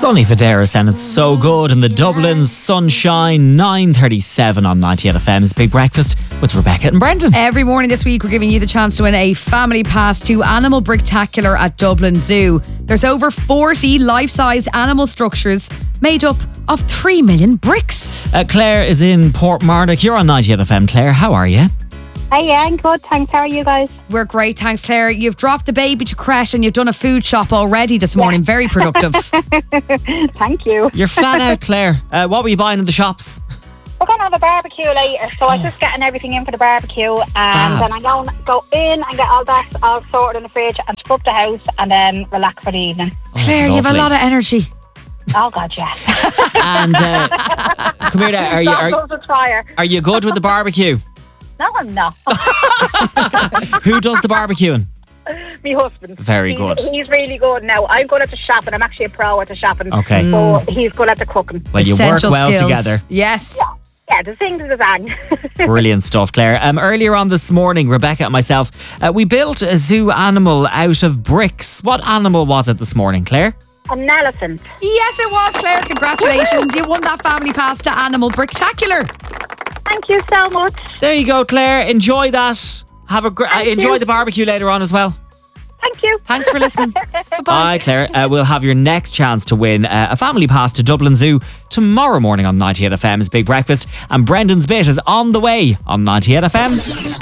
Sunny Fideris, and it's so good in the Dublin sunshine. 9:37 on 98 FM's Big Breakfast with Rebecca and Brendan. Every morning this week, we're giving you the chance to win a family pass to Animal Bricktacular at Dublin Zoo. There's over 40 life-size animal structures made up of 3 million bricks. Claire is in Portmarnock. You're on 98 FM. Claire, how are you? Hey, yeah, I'm good, thanks. How are you guys? We're great, thanks, Claire. You've dropped the baby to creche and you've done a food shop already this morning. Very productive. Thank you. You're flat out, Claire. What were you buying in the shops? We're going to have a barbecue later, so I'm just getting everything in for the barbecue, and then I'm going to go in and get all that all sorted in the fridge and scrub the house and then relax for the evening. Claire, you have a lot of energy. Oh, God, yeah. And come here now. Are you good with the barbecue? No, I'm not. Who does the barbecuing? My husband. Very good. He's really good now. I'm good at the shopping. I'm actually a pro at the shopping. Okay. But he's good at the cooking. Well, you Essential work well skills. together. Yes. Yeah, the thing to the zang. Brilliant stuff, Claire. Earlier on this morning, Rebecca and myself, we built a zoo animal out of bricks. What animal was it this morning, Claire? An elephant. Yes, it was, Claire. Congratulations. You won that family pass to Animal Bricktacular. Thank you so much. There you go, Claire. Enjoy that. Have a enjoy the barbecue later on as well. Thank you. Thanks for listening. Bye, Claire. We'll have your next chance to win a family pass to Dublin Zoo tomorrow morning on 98 FM's Big Breakfast. And Brendan's Bit is on the way on 98 FM.